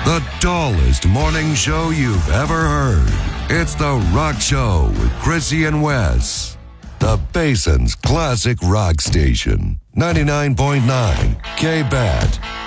The dullest morning show you've ever heard. It's The Rock Show with Chrissy and Wes. The Basin's classic rock station. 99.9 K-BAT.